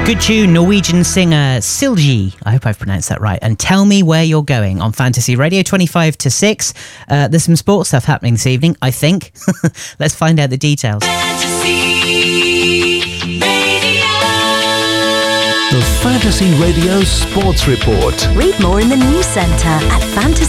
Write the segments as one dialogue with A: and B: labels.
A: Good tune, Norwegian singer Silji, I hope I've pronounced that right, and Tell Me Where You're Going on Fantasy Radio 25 to 6. There's some sports stuff happening this evening, I think. Let's find out the details.
B: The Fantasy Radio Sports Report.
C: Read more in the news centre at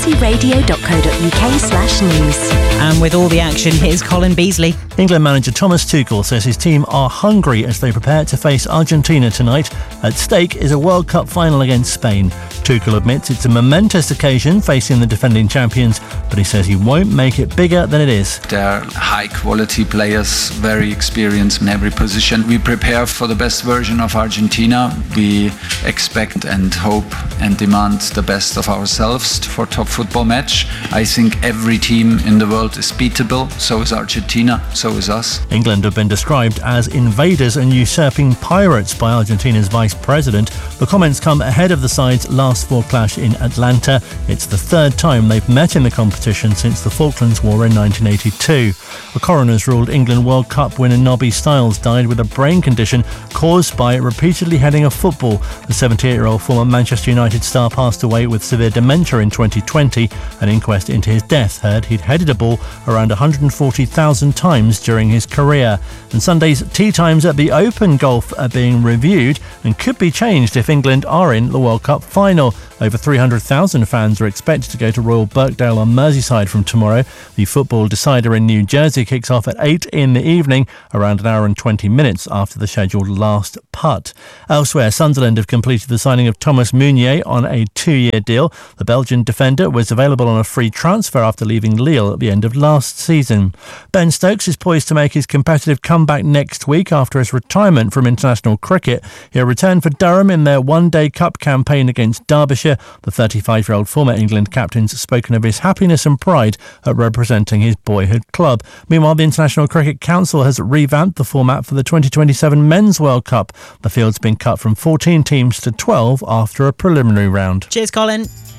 C: fantasyradio.co.uk/news.
A: And with all the action, here's Colin Beasley.
D: England manager Thomas Tuchel says his team are hungry as they prepare to face Argentina tonight. At stake is a World Cup final against Spain. Tuchel admits it's a momentous occasion facing the defending champions, but he says he won't make it bigger than it is.
E: They're high-quality players, very experienced in every position. We prepare for the best version of Argentina. We expect and hope and demand the best of ourselves for top football match. I think every team in the world is beatable. So is Argentina, so is us.
D: England have been described as invaders and usurping pirates by Argentina's vice president. The comments come ahead of the side's last four clash in Atlanta. It's the third time they've met in the competition since the Falklands War in 1982. The coroners ruled England World Cup winner Nobby Stiles died with a brain condition caused by repeatedly heading a football. The 78-year-old former Manchester United star passed away with severe dementia in 2020. An inquest into his death heard he'd headed a ball around 140,000 times during his career. And Sunday's tee times at the Open Golf are being reviewed and could be changed if England are in the World Cup final. Over 300,000 fans are expected to go to Royal Birkdale on Merseyside from tomorrow. The football decider in New Jersey kicks off at 8 in the evening, around an hour and 20 minutes after the scheduled last putt. Elsewhere, Sunderland have completed the signing of Thomas Meunier on a 2-year deal. The Belgian defender was available on a free transfer after leaving Lille at the end of last season. Ben Stokes is poised to make his competitive comeback next week after his retirement from international cricket. He'll return for Durham in their one-day cup campaign against Derbyshire. The 35-year-old former England captain's spoken of his happiness and pride at representing his boyhood club. Meanwhile, the International Cricket Council has revamped the format for the 2027 Men's World Cup. The field's been cut from 14 teams to 12 after a preliminary round.
A: Cheers, Colin.